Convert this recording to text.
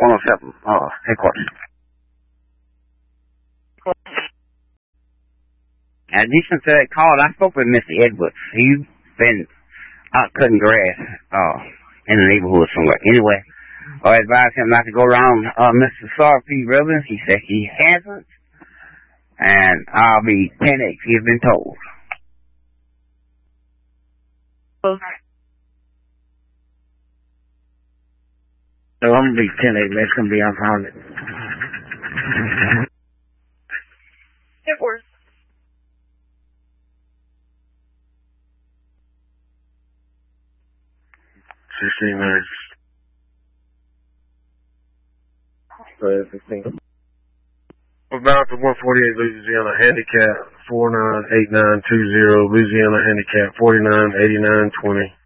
107, headquarters. And addition to that call, I spoke with Mr. Edwards. He's been out cutting grass, in the neighborhood somewhere. Anyway, I advised him not to go around, Mr. Sarah P. Robbins. He said he hasn't. And I'll be 10X, he's been told. So I'm going to be 10X, that's going to be unfounded. It works. 16 minutes. 16. We're bound for 148 Louisiana handicap 498920, Louisiana handicap 498920.